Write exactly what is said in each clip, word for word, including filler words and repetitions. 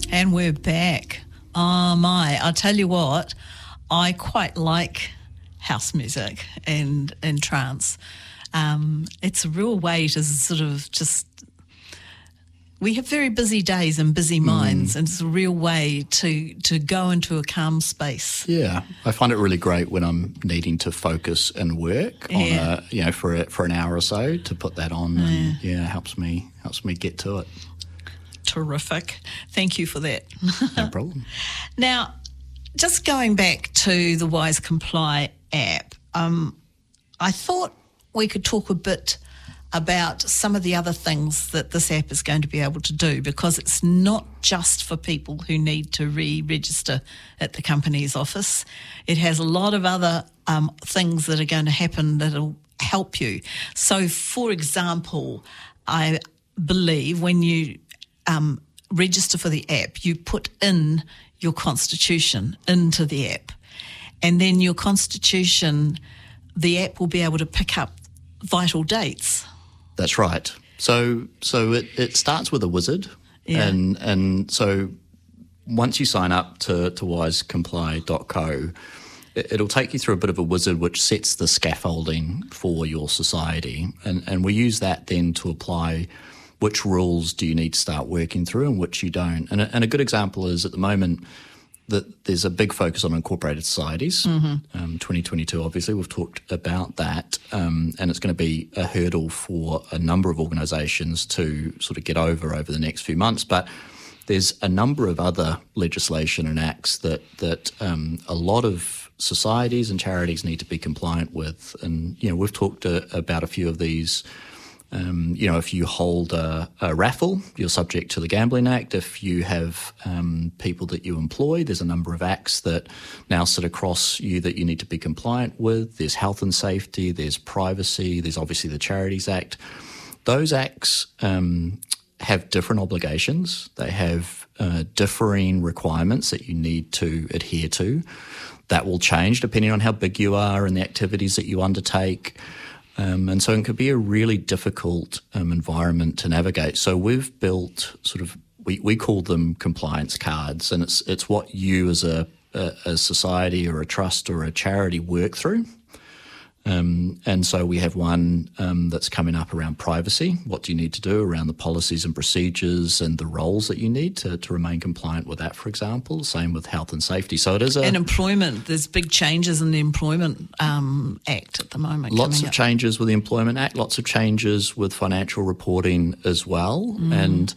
And we're back. Oh my, I'll tell you what, I quite like house music and, and trance. Um, it's a real way to sort of just... We have very busy days and busy minds, mm. and it's a real way to, to go into a calm space. Yeah, I find it really great when I'm needing to focus and work on yeah. a, you know, for a, for an hour or so to put that on, yeah. and yeah, helps me helps me get to it. Terrific. Thank you for that. No problem. Now, just going back to the Wise Comply app, um, I thought we could talk a bit about some of the other things that this app is going to be able to do, because it's not just for people who need to re-register at the company's office. It has a lot of other um, things that are going to happen that will help you. So, for example, I believe when you um, register for the app, you put in your constitution into the app, and then your constitution, the app will be able to pick up vital dates. That's right. So so it, it starts with a wizard, yeah. and and so once you sign up to, to wise comply dot co, it, it'll take you through a bit of a wizard which sets the scaffolding for your society, and, and we use that then to apply which rules do you need to start working through and which you don't. And a, and a good example is at the moment that there's a big focus on incorporated societies. Mm-hmm. Um, twenty twenty-two, obviously, we've talked about that, um, and it's going to be a hurdle for a number of organisations to sort of get over over the next few months. But there's a number of other legislation and acts that that um, a lot of societies and charities need to be compliant with. And you know, we've talked uh, about a few of these. Um, you know, if you hold a, a raffle, you're subject to the Gambling Act. If you have um, people that you employ, there's a number of acts that now sit across you that you need to be compliant with. There's health and safety, there's privacy, there's obviously the Charities Act. Those acts um, have different obligations. They have uh, differing requirements that you need to adhere to. That will change depending on how big you are and the activities that you undertake. Um, and so it could be a really difficult um, environment to navigate. So we've built sort of, we, we call them compliance cards, and it's it's what you as a, a, a society or a trust or a charity work through. Um, and so we have one um, that's coming up around privacy. What do you need to do around the policies and procedures and the roles that you need to, to remain compliant with that, for example? Same with health and safety. So it is a... And employment. There's big changes in the Employment um, Act at the moment. Lots of up. changes with the Employment Act, lots of changes with financial reporting as well. Mm. And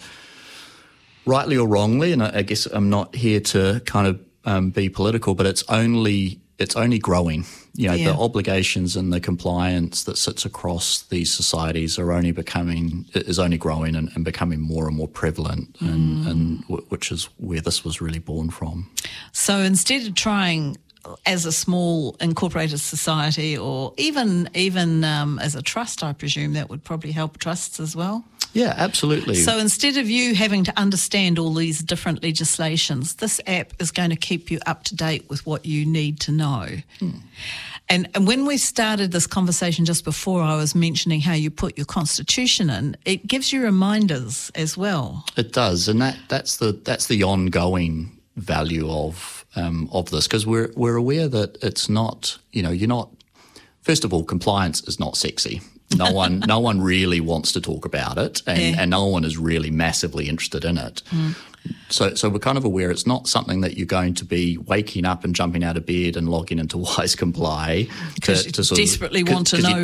rightly or wrongly, and I, I guess I'm not here to kind of um, be political, but it's only... It's only growing. You know, yeah. the obligations and the compliance that sits across these societies are only becoming, is only growing and, and becoming more and more prevalent, mm. and, and w- which is where this was really born from. So instead of trying as a small incorporated society, or even even um, as a trust, I presume that would probably help trusts as well? Yeah, absolutely. So instead of you having to understand all these different legislations, this app is going to keep you up to date with what you need to know. Hmm. And, and when we started this conversation just before, I was mentioning how you put your constitution in. It gives you reminders as well. It does, and that that's the that's the ongoing value of um, of this, because we're we're aware that it's not, you know, you're not. First of all, compliance is not sexy. No one, no one really wants to talk about it, and, yeah. and no one is really massively interested in it. Mm. So, so we're kind of aware it's not something that you're going to be waking up and jumping out of bed and logging into Wise Comply because you to sort desperately of, want to know